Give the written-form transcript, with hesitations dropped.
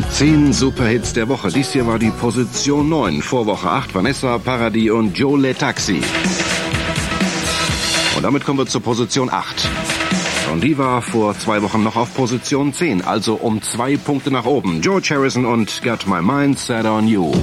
10 Superhits der Woche. Dies hier war die Position 9. Vor Woche 8 Vanessa Paradis und Joe Le Taxi. Und damit kommen wir zur Position 8. Und die war vor 2 Wochen noch auf Position 10, also um 2 Punkte nach oben. George Harrison und Got My Mind Set on You.